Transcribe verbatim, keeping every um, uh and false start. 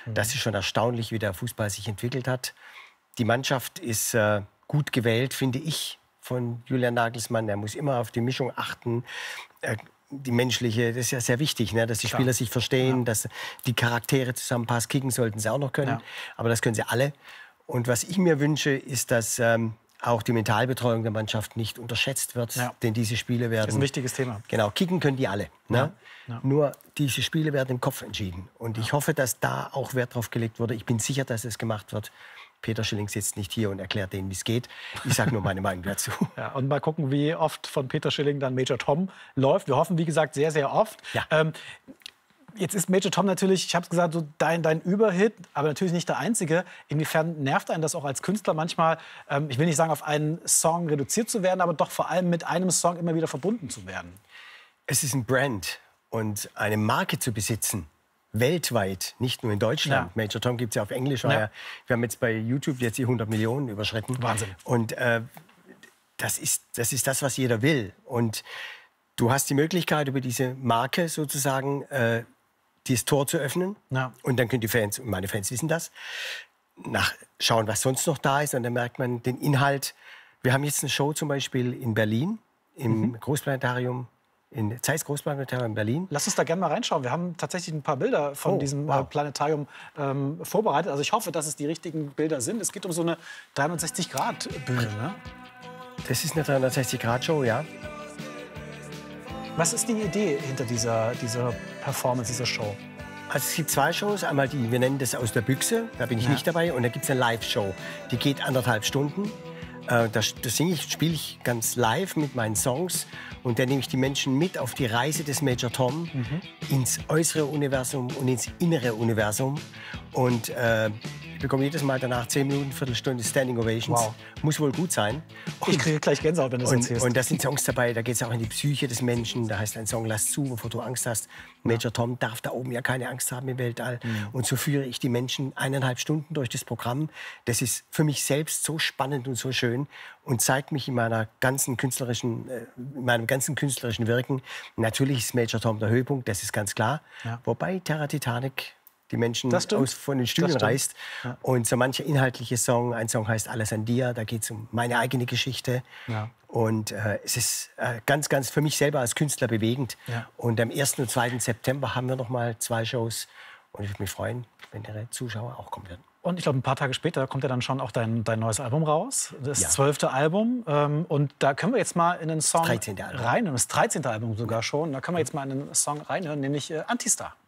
Mhm. Das ist schon erstaunlich, wie der Fußball sich entwickelt hat. Die Mannschaft ist äh, gut gewählt, finde ich, von Julian Nagelsmann. Er muss immer auf die Mischung achten. Äh, die menschliche, das ist ja sehr wichtig, ne? Dass die Klar. Spieler sich verstehen, ja. dass die Charaktere zusammenpassen. Kicken sollten sie auch noch können, ja. aber das können sie alle. Und was ich mir wünsche, ist, dass ähm, auch die Mentalbetreuung der Mannschaft nicht unterschätzt wird, ja. denn diese Spiele werden... Das ist ein wichtiges Thema. Genau, kicken können die alle. Ne? Ja. Ja. Nur diese Spiele werden im Kopf entschieden. Und ja. ich hoffe, dass da auch Wert drauf gelegt wurde. Ich bin sicher, dass es gemacht wird. Peter Schilling sitzt nicht hier und erklärt denen, wie es geht. Ich sage nur meine Meinung dazu. Ja, und mal gucken, wie oft von Peter Schilling dann Major Tom läuft. Wir hoffen, wie gesagt, sehr, sehr oft. Ja. Ähm, jetzt ist Major Tom natürlich, ich habe es gesagt, so dein, dein Überhit, aber natürlich nicht der einzige. Inwiefern nervt einen das auch als Künstler manchmal, ähm, ich will nicht sagen, auf einen Song reduziert zu werden, aber doch vor allem mit einem Song immer wieder verbunden zu werden? Es ist ein Brand und eine Marke zu besitzen. Weltweit, nicht nur in Deutschland. Ja. Major Tom gibt es ja auf Englisch. Ja. Wir haben jetzt bei YouTube jetzt die hundert Millionen überschritten. Wahnsinn. Und äh, das, ist, das ist das, was jeder will. Und du hast die Möglichkeit, über diese Marke sozusagen äh, dieses Tor zu öffnen. Ja. Und dann können die Fans, und meine Fans wissen das, nachschauen, was sonst noch da ist. Und dann merkt man den Inhalt. Wir haben jetzt eine Show zum Beispiel in Berlin, im mhm. Großplanetarium. In Zeiss Großplanetarium in Berlin. Lass uns da gerne mal reinschauen. Wir haben tatsächlich ein paar Bilder von oh, diesem wow. Planetarium ähm, vorbereitet. Also ich hoffe, dass es die richtigen Bilder sind. Es geht um so eine dreihundertsechzig Grad Bühne. Ne? Das ist eine dreihundertsechzig Grad Show, ja. Was ist die Idee hinter dieser, dieser Performance, dieser Show? Also es gibt zwei Shows. Einmal die, wir nennen das Aus der Büchse. Da bin ich ja. nicht dabei. Und da gibt es eine Live-Show. Die geht anderthalb Stunden. Da, da singe ich, spiele ich ganz live mit meinen Songs und dann nehme ich die Menschen mit auf die Reise des Major Tom mhm. ins äußere Universum und ins innere Universum. Und äh, ich bekomme jedes Mal danach zehn Minuten, Viertelstunde Standing Ovations. Wow. Muss wohl gut sein. Und, ich kriege gleich Gänsehaut, wenn du das erzählst. Und da sind Songs dabei, da geht es auch in die Psyche des Menschen. Da heißt ein Song Lass zu, wovor du Angst hast. Major Tom darf da oben ja keine Angst haben im Weltall. Mhm. Und so führe ich die Menschen eineinhalb Stunden durch das Programm. Das ist für mich selbst so spannend und so schön und zeigt mich in meiner ganzen künstlerischen, äh, in meinem ganzen künstlerischen Wirken. Natürlich ist Major Tom der Höhepunkt, das ist ganz klar. Ja. Wobei Terra Titanic die Menschen aus, von den Stühlen reißt. Ja. Und so mancher inhaltliche Song, ein Song heißt Alles an dir, da geht es um meine eigene Geschichte. Ja. Und äh, es ist äh, ganz, ganz für mich selber als Künstler bewegend. Ja. Und am ersten und zweiten September haben wir noch mal zwei Shows. Und ich würde mich freuen, wenn Ihre Zuschauer auch kommen werden. Und ich glaube, ein paar Tage später kommt ja dann schon auch dein, dein neues Album raus. Das ja. zwölfte Album. Ähm, und da können wir jetzt mal in den Song das dreizehnte Album. rein. Das dreizehnte Album sogar schon. Da können wir jetzt mal in den Song reinhören, nämlich äh, Antistar.